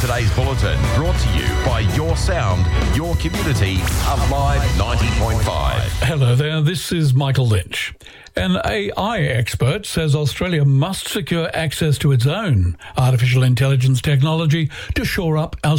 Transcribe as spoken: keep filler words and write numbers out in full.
today's bulletin, brought to you by Your Sound, Your Community, Alive ninety point five. Hello there, this is Michael Lynch. An A I expert says Australia must secure access to its own artificial intelligence technology to shore up our